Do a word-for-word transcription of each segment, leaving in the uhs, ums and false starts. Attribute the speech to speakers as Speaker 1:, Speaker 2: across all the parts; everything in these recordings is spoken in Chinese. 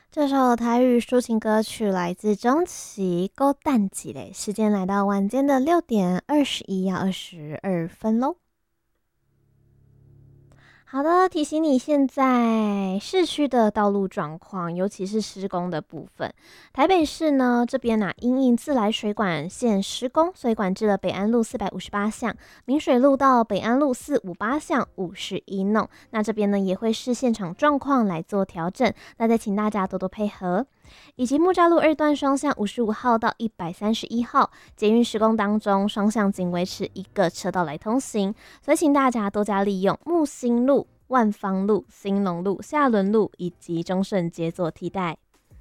Speaker 1: 这首台语抒情歌曲来自钟琪《勾蛋几嘞》，时间来到晚间的六点二十一要二十二分喽。好的，提醒你现在市区的道路状况，尤其是施工的部分。台北市呢这边啊，因应自来水管线施工，所以管制了北安路四百五十八巷、明水路到北安路四五八巷五十一弄。那这边呢也会视现场状况来做调整，那再请大家多多配合。以及木栅路二段双向五十五号到一百三十一号捷运施工当中，双向仅维持一个车道来通行，所以请大家多加利用木星路、万芳路、兴隆路、下仑路以及中顺街做替代。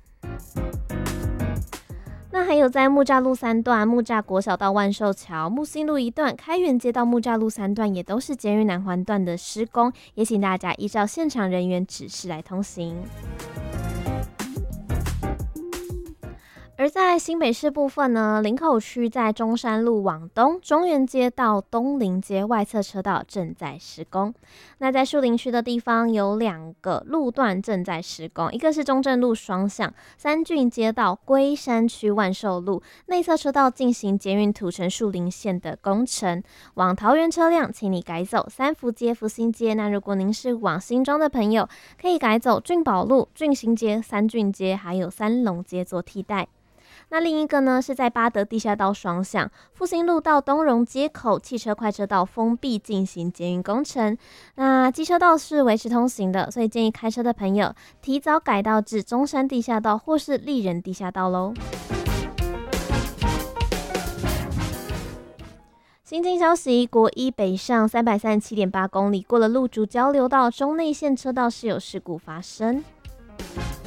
Speaker 1: 那还有在木栅路三段、木栅国小到万寿桥、木星路一段、开元街到木栅路三段，也都是捷运南环段的施工，也请大家依照现场人员指示来通行。而在新北市部分呢，林口区在中山路往东，中原街到东林街外侧车道正在施工。那在树林区的地方有两个路段正在施工，一个是中正路双向三郡街到龟山区万寿路内侧车道进行捷运土城树林线的工程，往桃园车辆请你改走三福街、福兴街。那如果您是往新庄的朋友，可以改走俊宝路、俊兴街、三郡街还有三龙街做替代。那另一个呢，是在八德地下道双向复兴路到东荣街口汽车快车道封闭进行捷运工程。那机车道是维持通行的，所以建议开车的朋友提早改道至中山地下道或是丽人地下道咯。新进消息，国一北上三百三十七点八公里，过了路竹交流道中内线车道是有事故发生。